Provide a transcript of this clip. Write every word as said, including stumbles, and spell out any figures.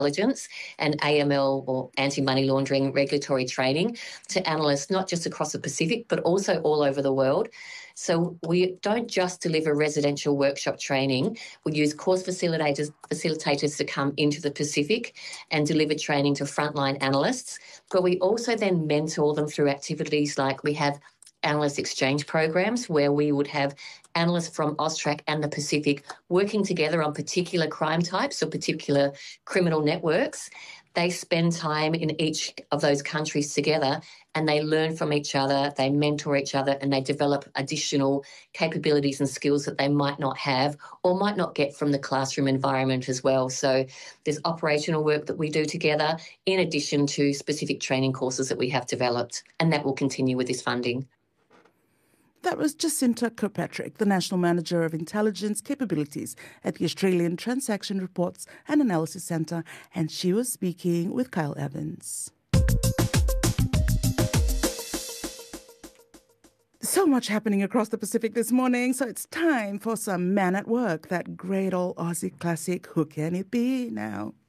intelligence and A M L or anti-money laundering regulatory training to analysts not just across the Pacific but also all over the world. So we don't just deliver residential workshop training. We use course facilitators, facilitators to come into the Pacific and deliver training to frontline analysts, but we also then mentor them through activities like we have analyst exchange programs where we would have analysts from AUSTRAC and the Pacific working together on particular crime types or particular criminal networks. They spend time in each of those countries together and they learn from each other, they mentor each other, and they develop additional capabilities and skills that they might not have or might not get from the classroom environment as well. So there's operational work that we do together in addition to specific training courses that we have developed, and that will continue with this funding. That was Jacinta Kirkpatrick, the National Manager of Intelligence Capabilities at the Australian Transaction Reports and Analysis Centre, and she was speaking with Kyle Evans. So much happening across the Pacific this morning, so it's time for some Man at Work, that great old Aussie classic, Who Can It Be now?